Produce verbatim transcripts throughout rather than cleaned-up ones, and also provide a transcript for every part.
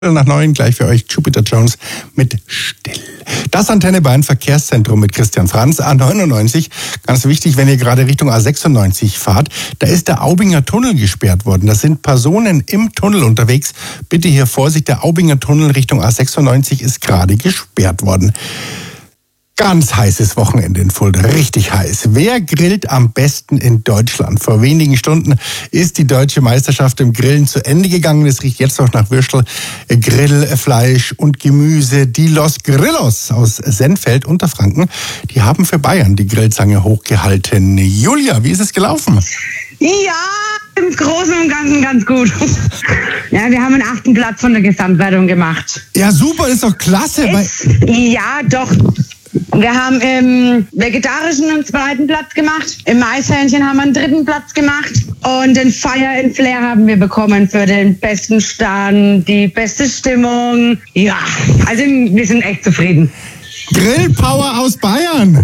Nach neun gleich für euch Jupiter Jones mit Still. Das Antenne Bayern Verkehrszentrum mit Christian Franz, A neunundneunzig. Ganz wichtig, wenn ihr gerade Richtung A sechsundneunzig fahrt, da ist der Aubinger Tunnel gesperrt worden. Da sind Personen im Tunnel unterwegs. Bitte hier Vorsicht, der Aubinger Tunnel Richtung A sechsundneunzig ist gerade gesperrt worden. Ganz heißes Wochenende in Fulda, richtig heiß. Wer grillt am besten in Deutschland? Vor wenigen Stunden ist die deutsche Meisterschaft im Grillen zu Ende gegangen. Es riecht jetzt noch nach Würstel, Grill, Fleisch und Gemüse. Die Los Grillos aus Sennfeld, Unterfranken, die haben für Bayern die Grillzange hochgehalten. Julia, wie ist es gelaufen? Ja, im Großen und Ganzen ganz gut. Ja, wir haben einen achten Platz von der Gesamtwertung gemacht. Ja, super, ist doch klasse. Ist, ja, doch. Wir haben im Vegetarischen einen zweiten Platz gemacht, im Maishähnchen haben wir einen dritten Platz gemacht und den Fire in Flair haben wir bekommen für den besten Stand, die beste Stimmung. Ja, also wir sind echt zufrieden. Grillpower aus Bayern!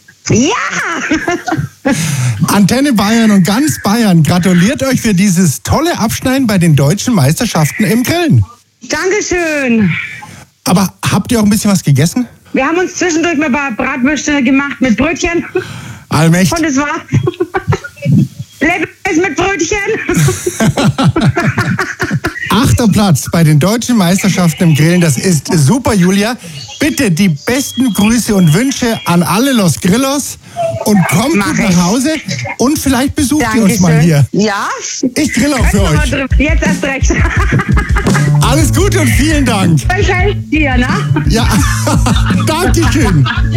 Ja! Antenne Bayern und ganz Bayern gratuliert euch für dieses tolle Abschneiden bei den deutschen Meisterschaften im Grillen. Dankeschön. Aber habt ihr auch ein bisschen was gegessen? Wir haben uns zwischendurch mal ein paar Bratwürste gemacht mit Brötchen. Allmächtig. Und es war Leberkäse mit Brötchen. Achter Platz bei den deutschen Meisterschaften im Grillen. Das ist super, Julia. Bitte die besten Grüße und Wünsche an alle Los Grillos und kommt Mach gut ich. nach Hause und vielleicht besucht ihr uns Dankeschön. mal hier. Ja. Ich grill auch für euch. Jetzt erst recht. Alles Gute und vielen Dank. Ich helfe dir, ne? Ja, Dankeschön.